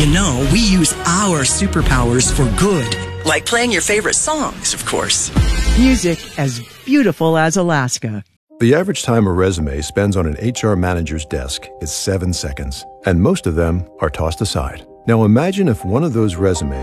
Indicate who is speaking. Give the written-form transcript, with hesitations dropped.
Speaker 1: know we use our superpowers for good. Like playing your favorite songs, of course.
Speaker 2: Music as beautiful as Alaska.
Speaker 3: The average time a resume spends on an HR manager's desk is 7 seconds, and most of them are tossed aside. Now imagine if one of those resumes